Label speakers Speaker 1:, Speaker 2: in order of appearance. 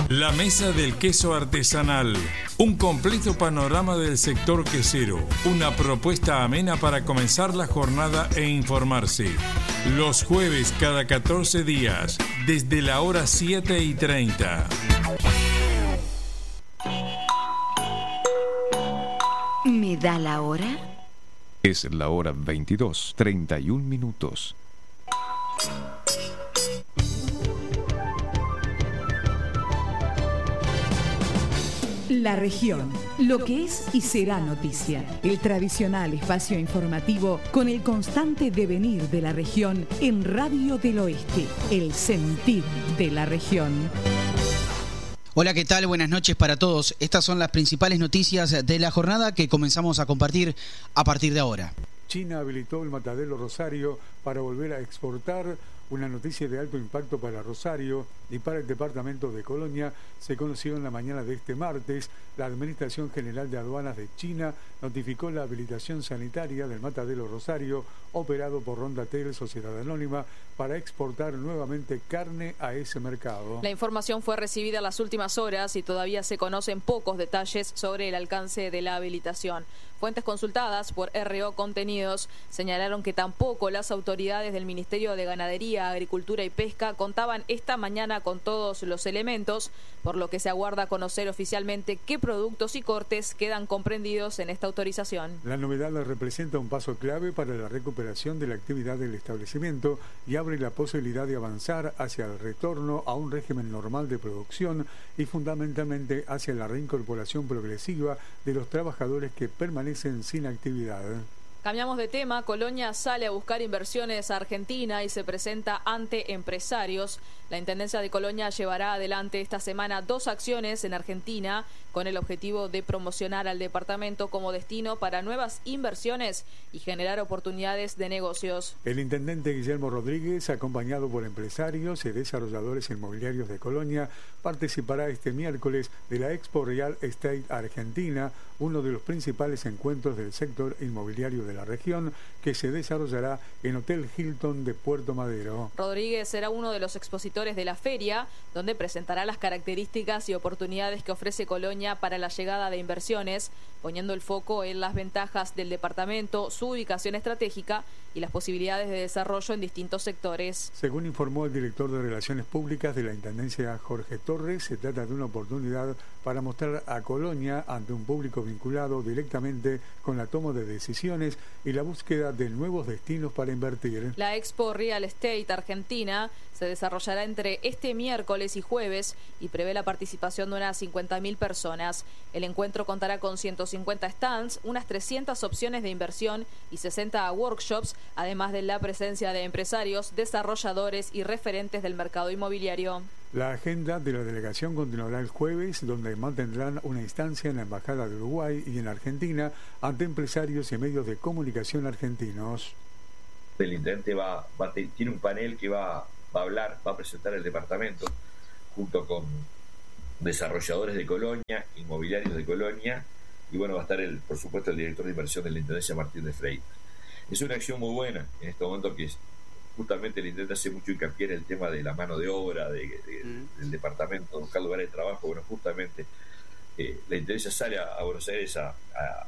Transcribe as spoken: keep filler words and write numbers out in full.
Speaker 1: La Mesa del Queso Artesanal. Un completo panorama del sector quesero. Una propuesta amena para comenzar la jornada e informarse. Los jueves cada catorce días, desde la hora siete y treinta.
Speaker 2: ¿Me da la hora?
Speaker 3: Es la hora veintidós, treinta y un minutos.
Speaker 4: La región, lo que es y será noticia. El tradicional espacio informativo con el constante devenir de la región en Radio del Oeste, el sentir de la región.
Speaker 5: Hola, ¿qué tal? Buenas noches para todos. Estas son las principales noticias de la jornada que comenzamos a compartir a partir de ahora.
Speaker 6: China habilitó el Matadero Rosario para volver a exportar. Una noticia de alto impacto para Rosario y para el departamento de Colonia se conoció en la mañana de este martes. La Administración General de Aduanas de China notificó la habilitación sanitaria del Matadero Rosario, operado por Rondatel, Sociedad Anónima, para exportar nuevamente carne a ese mercado.
Speaker 7: La información fue recibida en las últimas horas y todavía se conocen pocos detalles sobre el alcance de la habilitación. Fuentes consultadas por R O Contenidos señalaron que tampoco las autoridades del Ministerio de Ganadería, Agricultura y Pesca contaban esta mañana con todos los elementos, por lo que se aguarda conocer oficialmente qué productos y cortes quedan comprendidos en esta autorización.
Speaker 6: La novedad representa un paso clave para la recuperación de la actividad del establecimiento y abre la posibilidad de avanzar hacia el retorno a un régimen normal de producción y fundamentalmente hacia la reincorporación progresiva de los trabajadores que permanecen sin actividad.
Speaker 7: Cambiamos de tema. Colonia sale a buscar inversiones a Argentina y se presenta ante empresarios. La Intendencia de Colonia llevará adelante esta semana dos acciones en Argentina con el objetivo de promocionar al departamento como destino para nuevas inversiones y generar oportunidades de negocios.
Speaker 6: El intendente Guillermo Rodríguez, acompañado por empresarios y desarrolladores inmobiliarios de Colonia, participará este miércoles de la Expo Real Estate Argentina, uno de los principales encuentros del sector inmobiliario de la región, que se desarrollará en Hotel Hilton de Puerto Madero.
Speaker 7: Rodríguez será uno de los expositores de la feria, donde presentará las características y oportunidades que ofrece Colonia para la llegada de inversiones, poniendo el foco en las ventajas del departamento, su ubicación estratégica y las posibilidades de desarrollo en distintos sectores.
Speaker 6: Según informó el director de Relaciones Públicas de la Intendencia, Jorge Torres, se trata de una oportunidad para mostrar a Colonia ante un público vinculado directamente con la toma de decisiones y la búsqueda de nuevos destinos para invertir.
Speaker 7: La Expo Real Estate Argentina se desarrollará entre este miércoles y jueves y prevé la participación de unas cincuenta mil personas. El encuentro contará con ciento cincuenta stands, unas trescientas opciones de inversión y sesenta workshops, además de la presencia de empresarios, desarrolladores y referentes del mercado inmobiliario.
Speaker 6: La agenda de la delegación continuará el jueves, donde mantendrán una instancia en la Embajada de Uruguay y en Argentina ante empresarios y medios de comunicación argentinos.
Speaker 8: El intendente va, va tiene un panel que va, va a hablar, va a presentar el departamento junto con desarrolladores de Colonia, inmobiliarios de Colonia, y bueno, va a estar el, por supuesto, el director de inversión de la Intendencia, Martín de Freitas. Es una acción muy buena en este momento, que es, justamente el intendente hace mucho hincapié en el tema de la mano de obra de, de, mm. del departamento, buscar lugares de trabajo. Bueno, justamente eh, la Intendencia sale a, a Buenos Aires a, a,